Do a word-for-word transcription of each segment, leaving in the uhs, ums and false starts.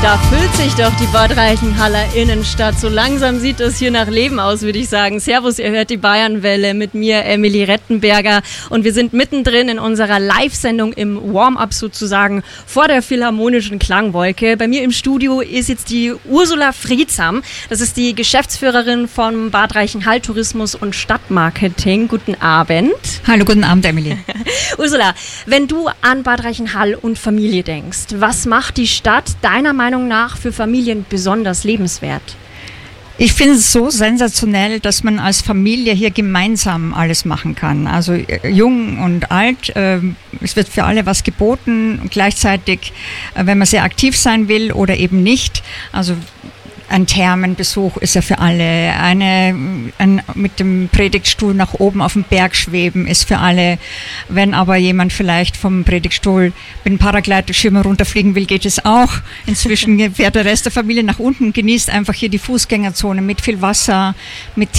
Da füllt sich doch die Bad Reichenhaller Innenstadt. So langsam sieht es hier nach Leben aus, würde ich sagen. Servus, ihr hört die Bayernwelle mit mir, Emily Rettenberger. Und wir sind mittendrin in unserer Live-Sendung im Warm-up sozusagen vor der Philharmonischen Klangwolke. Bei mir im Studio ist jetzt die Ursula Friedsam. Das ist die Geschäftsführerin von Bad Reichenhall Tourismus und Stadtmarketing. Guten Abend. Hallo, guten Abend, Emily. Ursula, wenn du an Bad Reichenhall und Familie denkst, was macht die Stadt deiner Meinung nach für Familien besonders lebenswert? Ich finde es so sensationell, dass man als Familie hier gemeinsam alles machen kann. Also jung und alt, äh, es wird für alle was geboten und gleichzeitig, äh, wenn man sehr aktiv sein will oder eben nicht, also ein Thermenbesuch ist ja für alle, eine, ein, mit dem Predigtstuhl nach oben auf den Berg schweben ist für alle. Wenn aber jemand vielleicht vom Predigtstuhl mit dem Paragliderschirm runterfliegen will, geht es auch. Inzwischen fährt der Rest der Familie nach unten, genießt einfach hier die Fußgängerzone mit viel Wasser, mit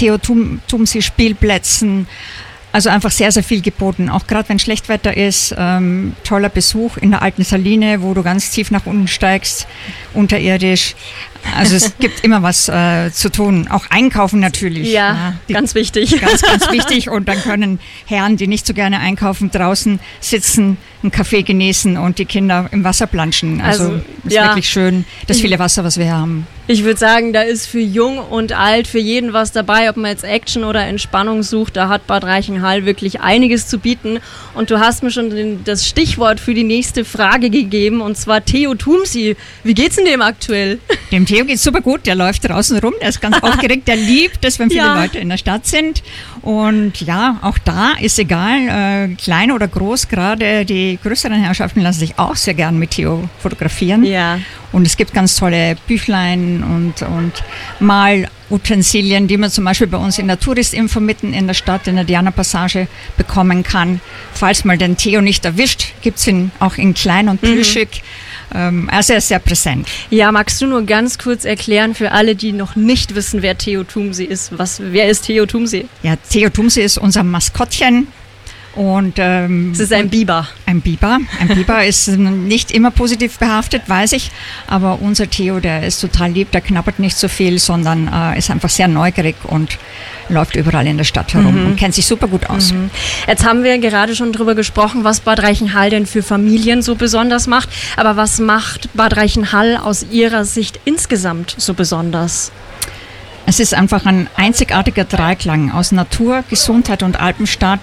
Theo-Tumsi-Spielplätzen. Also einfach sehr, sehr viel geboten. Auch gerade wenn Schlechtwetter ist, ähm, toller Besuch in der alten Saline, wo du ganz tief nach unten steigst, unterirdisch. Also es gibt immer was äh, zu tun. Auch einkaufen natürlich. Ja, ja die, ganz wichtig. Ganz, ganz wichtig. Und dann können Herren, die nicht so gerne einkaufen, draußen sitzen, einen Kaffee genießen und die Kinder im Wasser planschen. Also, also ist ja wirklich schön, das viele Wasser, was wir hier haben. Ich würde sagen, da ist für jung und alt, für jeden was dabei, ob man jetzt Action oder Entspannung sucht. Da hat Bad Reichenhall wirklich einiges zu bieten. Und du hast mir schon den, das Stichwort für die nächste Frage gegeben, und zwar Theo Tumsi. Wie geht's denn dem aktuell? Dem Theo geht's super gut, der läuft draußen rum, der ist ganz aufgeregt, der liebt es, wenn viele ja. Leute in der Stadt sind. Und ja, auch da ist egal, äh, klein oder groß, gerade die größeren Herrschaften lassen sich auch sehr gern mit Theo fotografieren. Ja. Und es gibt ganz tolle Büchlein und, und Malutensilien, die man zum Beispiel bei uns in der Touristinfo mitten in der Stadt, in der Diana-Passage bekommen kann. Falls mal den Theo nicht erwischt, gibt es ihn auch in klein und plüschig. Mhm. Also er ist sehr präsent. Ja, magst du nur ganz kurz erklären für alle, die noch nicht wissen, wer Theo Tumsi ist? Was, wer ist Theo Tumsi? Ja, Theo Tumsi ist unser Maskottchen. Und, ähm, es ist ein Biber. Ein Biber. Ein Biber ist nicht immer positiv behaftet, weiß ich. Aber unser Theo, der ist total lieb, der knabbert nicht so viel, sondern äh, ist einfach sehr neugierig und läuft überall in der Stadt herum mhm. und kennt sich super gut aus. Mhm. Jetzt haben wir gerade schon drüber gesprochen, was Bad Reichenhall denn für Familien so besonders macht. Aber was macht Bad Reichenhall aus Ihrer Sicht insgesamt so besonders? Es ist einfach ein einzigartiger Dreiklang aus Natur, Gesundheit und Alpenstadt.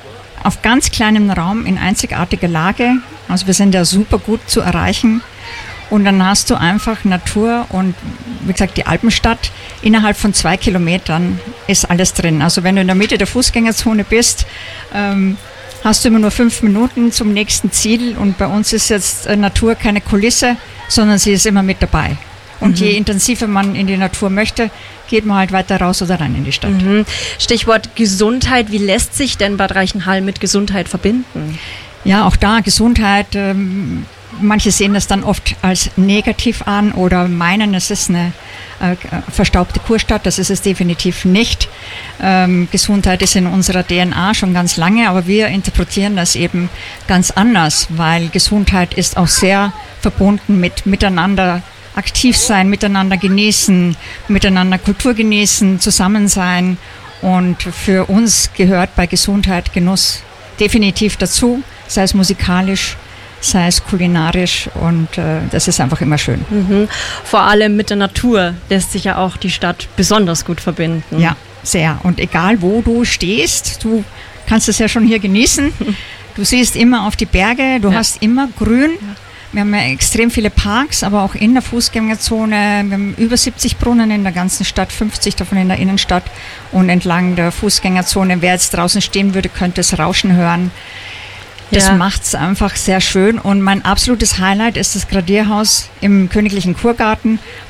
Auf ganz kleinem Raum in einzigartiger Lage. Also wir sind ja super gut zu erreichen. Und dann hast du einfach Natur und, wie gesagt, die Alpenstadt. Innerhalb von zwei Kilometern ist alles drin. Also wenn du in der Mitte der Fußgängerzone bist, ähm, hast du immer nur fünf Minuten zum nächsten Ziel. Und bei uns ist jetzt äh, Natur keine Kulisse, sondern sie ist immer mit dabei. Und mhm. je intensiver man in die Natur möchte, geht man halt weiter raus oder rein in die Stadt. Mhm. Stichwort Gesundheit. Wie lässt sich denn Bad Reichenhall mit Gesundheit verbinden? Ja, auch da Gesundheit. Ähm, manche sehen das dann oft als negativ an oder meinen, es ist eine äh, verstaubte Kurstadt. Das ist es definitiv nicht. Ähm, Gesundheit ist in unserer D N A schon ganz lange, aber wir interpretieren das eben ganz anders, weil Gesundheit ist auch sehr verbunden mit Miteinander aktiv sein, miteinander genießen, miteinander Kultur genießen, zusammen sein. Und für uns gehört bei Gesundheit Genuss definitiv dazu, sei es musikalisch, sei es kulinarisch, und äh, das ist einfach immer schön. Mhm. Vor allem mit der Natur lässt sich ja auch die Stadt besonders gut verbinden. Ja, sehr. Und egal wo du stehst, du kannst es ja schon hier genießen. Du siehst immer auf die Berge, du ja. hast immer Grün. Ja. Wir haben ja extrem viele Parks, aber auch in der Fußgängerzone. Wir haben über siebzig Brunnen in der ganzen Stadt, fünfzig davon in der Innenstadt. Und entlang der Fußgängerzone, wer jetzt draußen stehen würde, könnte es Rauschen hören. Das ja. macht es einfach sehr schön. Und mein absolutes Highlight ist das Gradierhaus im Königlichen Kurgarten,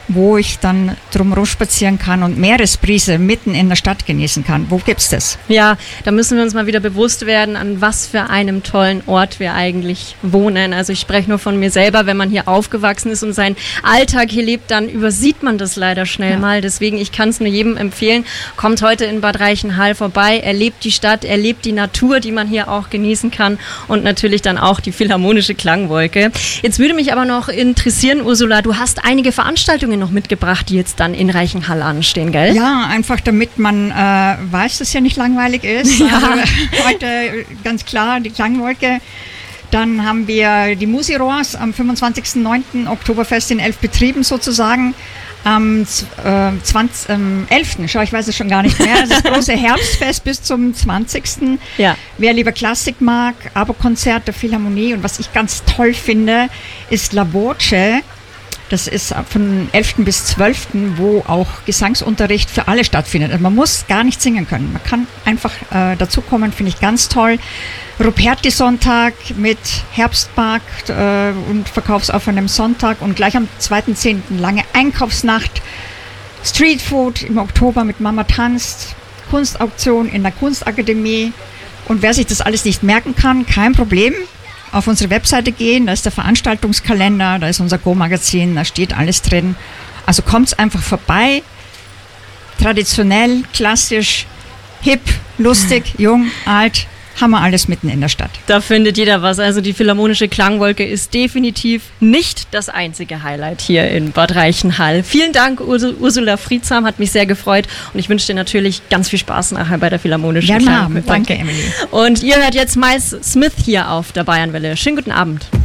wo ich dann drumherum spazieren kann und Meeresbrise mitten in der Stadt genießen kann. Wo gibt's das? Ja, da müssen wir uns mal wieder bewusst werden, an was für einem tollen Ort wir eigentlich wohnen. Also ich spreche nur von mir selber, wenn man hier aufgewachsen ist und seinen Alltag hier lebt, dann übersieht man das leider schnell ja. mal. Deswegen, ich kann es nur jedem empfehlen, kommt heute in Bad Reichenhall vorbei, erlebt die Stadt, erlebt die Natur, die man hier auch genießen kann und natürlich dann auch die philharmonische Klangwolke. Jetzt würde mich aber noch interessieren, Ursula, du hast einige Veranstaltungen noch mitgebracht, die jetzt dann in Reichenhall anstehen, gell? Ja, einfach damit man äh, weiß, dass es ja nicht langweilig ist. Ja. Also, heute ganz klar die Klangwolke. Dann haben wir die Musirohrs am fünfundzwanzigsten neunten Oktoberfest in elf Betrieben sozusagen. Am äh, zwanzig, ähm, elften Schau, ich weiß es schon gar nicht mehr. Das große Herbstfest bis zum zwanzigsten Ja. Wer lieber Klassik mag, Abo-Konzert der Philharmonie. Und was ich ganz toll finde, ist La Voce. Das ist von elften bis zwölften wo auch Gesangsunterricht für alle stattfindet. Also man muss gar nicht singen können. Man kann einfach äh, dazukommen, finde ich ganz toll. Ruperti-Sonntag mit Herbstmarkt äh, und verkaufsoffenem Sonntag und gleich am zweiten zehnten lange Einkaufsnacht. Streetfood im Oktober mit Mama tanzt, Kunstauktion in der Kunstakademie. Und wer sich das alles nicht merken kann, kein Problem. Auf unsere Webseite gehen, da ist der Veranstaltungskalender, da ist unser Go-Magazin, da steht alles drin. Also kommt's einfach vorbei. Traditionell, klassisch, hip, lustig, jung, alt, haben wir alles mitten in der Stadt. Da findet jeder was. Also die philharmonische Klangwolke ist definitiv nicht das einzige Highlight hier in Bad Reichenhall. Vielen Dank, Urs- Ursula Friedsam, hat mich sehr gefreut und ich wünsche dir natürlich ganz viel Spaß nachher bei der philharmonischen Gerne Klangwolke. Danke, Emily. Und ihr hört jetzt Miles Smith hier auf der Bayernwelle. Schönen guten Abend.